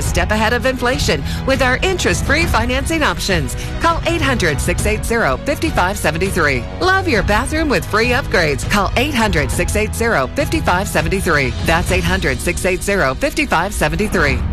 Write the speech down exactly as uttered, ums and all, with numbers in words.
a step ahead of inflation with our interest-free financing options. Call eight hundred, six eight zero, five five seven three. Love your bathroom with free upgrades. Call eight hundred, six eight zero, five five seven three. That's eight hundred, six eight zero, five five seven three.